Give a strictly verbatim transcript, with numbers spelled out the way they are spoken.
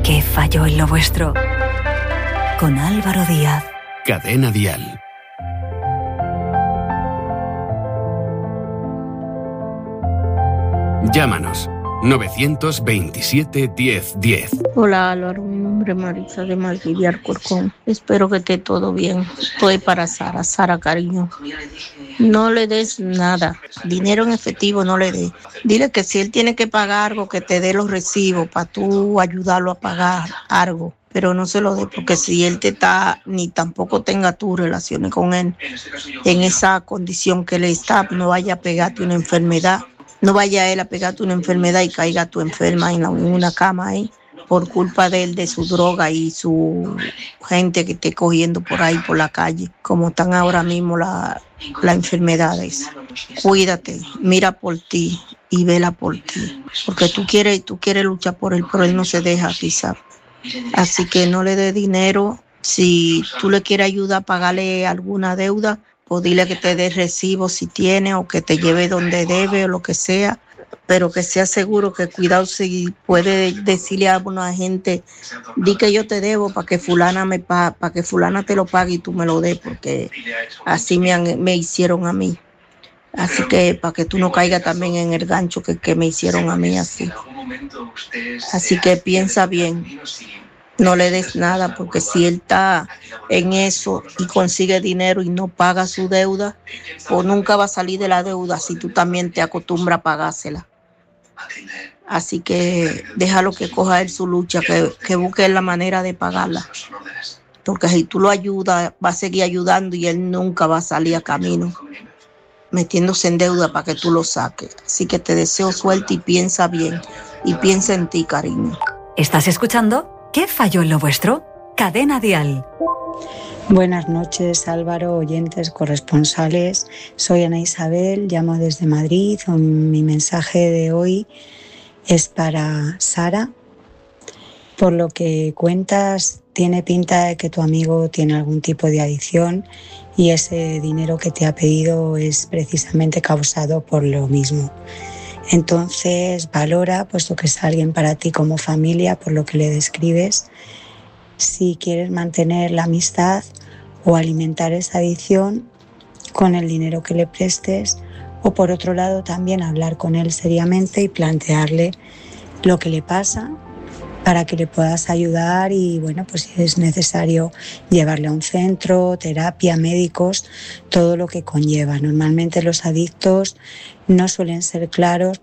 ¿Qué falló en lo vuestro? Con Álvaro Díaz. Cadena Dial. Llámanos novecientos veintisiete diez diez. Hola Álvaro, mi nombre es Marisa de Madrid, Alcorcón. Espero que esté todo bien. Estoy para Sara, Sara cariño. No le des nada, dinero en efectivo no le des. Dile que si él tiene que pagar algo, que te dé los recibos para tú ayudarlo a pagar algo. Pero no se lo dé, porque si él te está, ni tampoco tenga tus relaciones con él, en esa condición que él está, no vaya a pegarte una enfermedad. No vaya él a pegarte una enfermedad y caiga tú enferma en, la, en una cama ahí por culpa de él, de su droga y su gente que esté cogiendo por ahí por la calle, como están ahora mismo la, las enfermedades. Cuídate, mira por ti y vela por ti, porque tú quieres, tú quieres luchar por él, pero él no se deja a ti, ¿sabes? Así que no le dé dinero. Si tú le quieres ayudar a pagarle alguna deuda, pues dile que te dé recibo si tiene, o que te lleve donde debe o lo que sea, pero que sea seguro, que cuidado si puede decirle a una gente, di que yo te debo para que fulana me pa, para que fulana te lo pague y tú me lo des, porque así me, han, me hicieron a mí. Así que para que tú no caigas también en el gancho que, que me hicieron a mí así. Así que piensa bien. No le des nada, porque si él está en eso y consigue dinero y no paga su deuda, pues nunca va a salir de la deuda si tú también te acostumbras a pagársela. Así que déjalo que coja él su lucha, que, que busque la manera de pagarla. Porque si tú lo ayudas, va a seguir ayudando y él nunca va a salir a camino metiéndose en deuda para que tú lo saques. Así que te deseo suerte y piensa bien. Y piensa en ti, cariño. ¿Estás escuchando? ¿Qué falló en lo vuestro? Cadena Dial. Buenas noches, Álvaro, oyentes, corresponsales. Soy Ana Isabel, llamo desde Madrid. Mi mensaje de hoy es para Sara. Por lo que cuentas, tiene pinta de que tu amigo tiene algún tipo de adicción y ese dinero que te ha pedido es precisamente causado por lo mismo. Entonces valora, puesto que es alguien para ti como familia, por lo que le describes, si quieres mantener la amistad o alimentar esa adicción con el dinero que le prestes, o por otro lado también hablar con él seriamente y plantearle lo que le pasa para que le puedas ayudar y, bueno, pues si es necesario llevarle a un centro, terapia, médicos, todo lo que conlleva. Normalmente los adictos no suelen ser claros